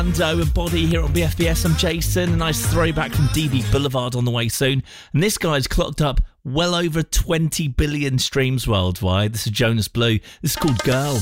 Ando and Body here on BFBS. I'm Jason. A nice throwback from DB Boulevard on the way soon. And this guy's clocked up well over 20 billion streams worldwide. This is Jonas Blue. This is called Girl.